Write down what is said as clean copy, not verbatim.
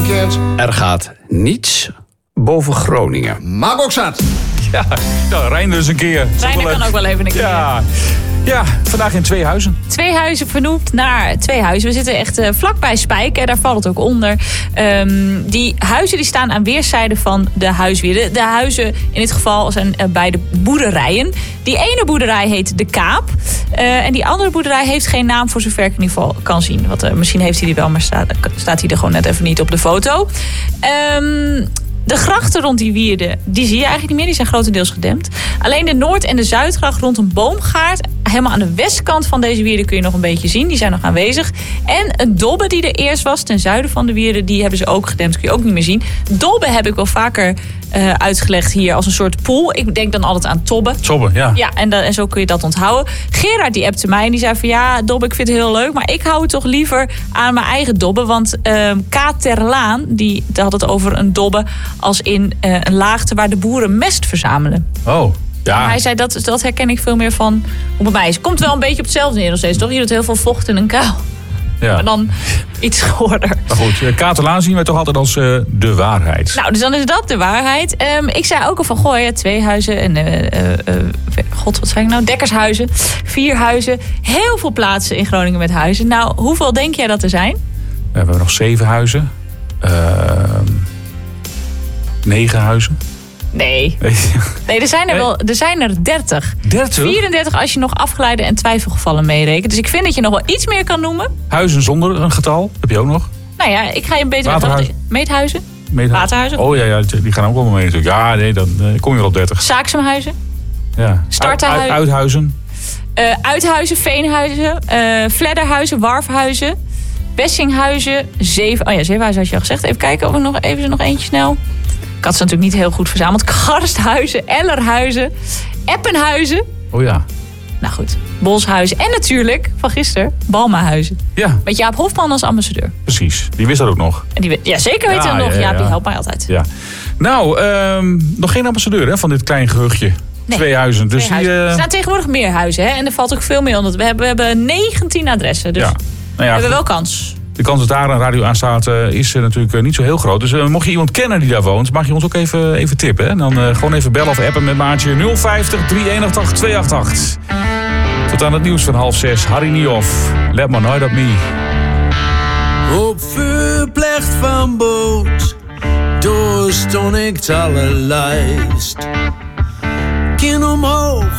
weekend. Er gaat niets boven Groningen. Maak ook zat. Ja, Reiner eens een keer. Reiner kan ook wel even een keer. Ja, vandaag in Twee Huizen. Twee Huizen vernoemd naar Twee Huizen. We zitten echt vlakbij Spijk. En daar valt het ook onder. Die huizen die staan aan weerszijden van de huiswierden. De huizen in dit geval zijn beide boerderijen. Die ene boerderij heet De Kaap. En die andere boerderij heeft geen naam voor zover ik in ieder geval kan zien. Misschien heeft hij die wel, maar staat hij er gewoon net even niet op de foto. De grachten rond die wierden, die zie je eigenlijk niet meer. Die zijn grotendeels gedempt. Alleen de Noord- en de Zuidgracht rond een boomgaard. Helemaal aan de westkant van deze wierden kun je nog een beetje zien. Die zijn nog aanwezig. En een dobbe die er eerst was ten zuiden van de wierden. Die hebben ze ook gedempt. Kun je ook niet meer zien. Dobbe heb ik wel vaker uitgelegd hier als een soort pool. Ik denk dan altijd aan tobbe. Tobbe, ja. Ja, en zo kun je dat onthouden. Gerard die appte mij en die zei van ja, dobbe, ik vind het heel leuk. Maar ik hou het toch liever aan mijn eigen dobbe. Want K. Terlaan, die had het over een dobbe als in een laagte waar de boeren mest verzamelen. Oh, ja. Maar hij zei, dat herken ik veel meer van hoe bij mij is. Het komt wel een beetje op hetzelfde neer nog steeds, toch? Je doet heel veel vocht in een kuil. Ja. Maar dan iets gehoorder. Maar goed, Katelaan zien wij toch altijd als de waarheid. Nou, dus dan is dat de waarheid. Ik zei ook al van, goh, ja, 2 huizen en god, wat zei ik nou? Dekkershuizen, 4 huizen. Heel veel plaatsen in Groningen met huizen. Nou, hoeveel denk jij dat er zijn? We hebben nog 7 huizen. 9 huizen. Nee, er zijn er 30. 30? 34 als je nog afgeleide en twijfelgevallen meerekent. Dus ik vind dat je nog wel iets meer kan noemen. Huizen zonder een getal, heb je ook nog? Nou ja, ik ga je beter... Meethuizen? Waterhuizen? Oh ja, die gaan ook allemaal mee natuurlijk. Ja, nee, dan kom je wel op 30. Zaaksumhuizen? Ja. Starterhuizen? Uithuizen? Uithuizen, veenhuizen, fledderhuizen, warfhuizen, Bessinghuizen, 7... Oh ja, 7 huizen had je al gezegd. Even kijken of ik nog eentje snel... Ik had ze natuurlijk niet heel goed verzameld. Garsthuizen, Ellerhuizen, Eppenhuizen. Oh ja. Nou goed, Bolshuizen. En natuurlijk, van gisteren, Balmahuizen. Ja. Met Jaap Hofman als ambassadeur. Precies, die wist dat ook nog. En ja, zeker weet hij nog. Jaap, die helpt mij altijd. Ja. Nou, nog geen ambassadeur hè, van dit klein gehuchtje. Nee. 2 huizen. Dus Er staan tegenwoordig meer huizen. Hè? En er valt ook veel meer onder. We hebben 19 adressen. Dus we hebben wel kans. De kans dat daar een radio aan staat is natuurlijk niet zo heel groot. Dus mocht je iemand kennen die daar woont, mag je ons ook even tippen. Hè? Dan gewoon even bellen of appen met maatje 050 3188 288. Tot aan het nieuws van 5:30. Harry Niehoff, Let maar nooit op me. Op verplecht van boot, door stond ik het allerlijst. Kin omhoog,